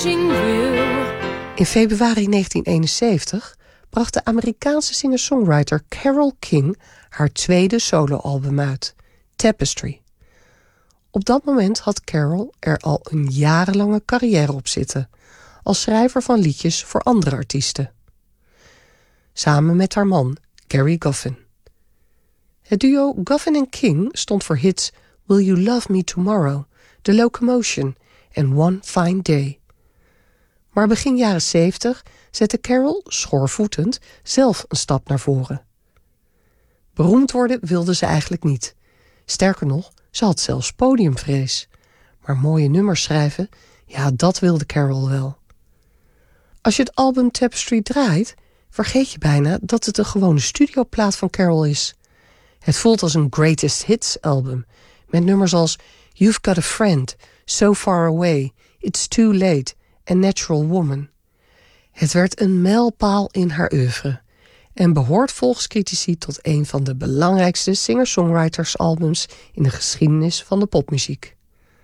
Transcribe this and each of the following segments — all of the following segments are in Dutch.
ever-changing view. In februari 1971 bracht de Amerikaanse singer-songwriter Carole King haar tweede soloalbum uit, Tapestry. Op dat moment had Carole er al een jarenlange carrière op zitten, als schrijver van liedjes voor andere artiesten. Samen met haar man, Gary Goffin. Het duo Goffin en King stond voor hits Will You Love Me Tomorrow, The Locomotion en One Fine Day. Maar begin jaren 70 zette Carole, schoorvoetend, zelf een stap naar voren. Beroemd worden wilde ze eigenlijk niet. Sterker nog, ze had zelfs podiumvrees. Maar mooie nummers schrijven, ja, dat wilde Carole wel. Als je het album Tapestry draait, vergeet je bijna dat het een gewone studioplaat van Carole is. Het voelt als een greatest hits album, met nummers als You've Got a Friend, So Far Away, It's Too Late en Natural Woman. Het werd een mijlpaal in haar oeuvre en behoort volgens critici tot een van de belangrijkste singer-songwriters-albums in de geschiedenis van de popmuziek.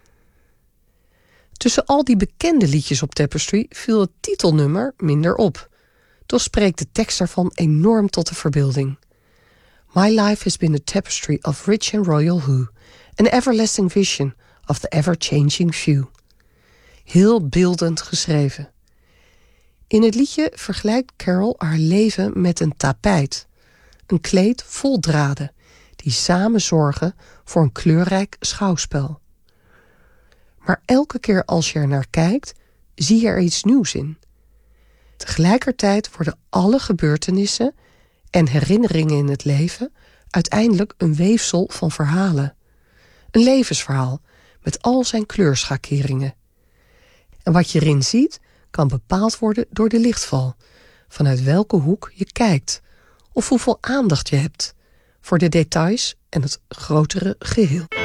Tussen al die bekende liedjes op Tapestry viel het titelnummer minder op. Toch spreekt de tekst daarvan enorm tot de verbeelding. My life has been a tapestry of rich and royal who, an everlasting vision of the ever-changing view. Heel beeldend geschreven. In het liedje vergelijkt Carole haar leven met een tapijt. Een kleed vol draden, die samen zorgen voor een kleurrijk schouwspel. Maar elke keer als je er naar kijkt, zie je er iets nieuws in. Tegelijkertijd worden alle gebeurtenissen en herinneringen in het leven uiteindelijk een weefsel van verhalen. Een levensverhaal met al zijn kleurschakeringen. En wat je erin ziet, kan bepaald worden door de lichtval, vanuit welke hoek je kijkt, of hoeveel aandacht je hebt voor de details en het grotere geheel.